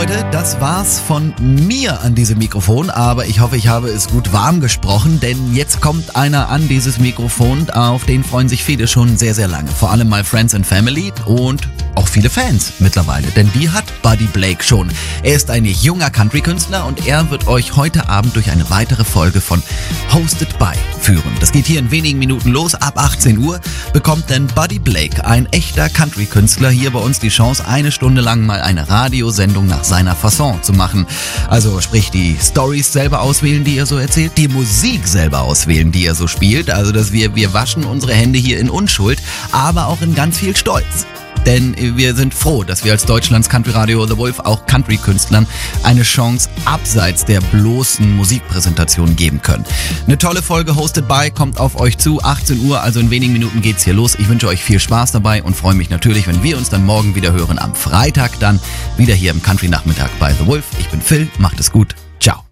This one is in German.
Leute, das war's von mir an diesem Mikrofon, aber ich hoffe, ich habe es gut warm gesprochen, denn jetzt kommt einer an dieses Mikrofon, auf den freuen sich viele schon sehr, sehr lange. Vor allem mal Friends and Family und auch viele Fans mittlerweile, denn die hat Buddy Blake schon. Er ist ein junger Country-Künstler und er wird euch heute Abend durch eine weitere Folge von Hosted by führen. Das geht hier in wenigen Minuten los. Ab 18 Uhr bekommt denn Buddy Blake, ein echter Country-Künstler, hier bei uns die Chance, eine Stunde lang mal eine Radiosendung nach seiner Fasson zu machen. Also sprich die Storys selber auswählen, die er so erzählt, die Musik selber auswählen, die er so spielt. Also dass wir waschen unsere Hände hier in Unschuld, aber auch in ganz viel Stolz. Denn wir sind froh, dass wir als Deutschlands Country-Radio The Wolf auch Country-Künstlern eine Chance abseits der bloßen Musikpräsentation geben können. Eine tolle Folge Hosted by kommt auf euch zu, 18 Uhr, also in wenigen Minuten geht's hier los. Ich wünsche euch viel Spaß dabei und freue mich natürlich, wenn wir uns dann morgen wieder hören, am Freitag dann wieder hier im Country-Nachmittag bei The Wolf. Ich bin Phil, macht es gut, ciao.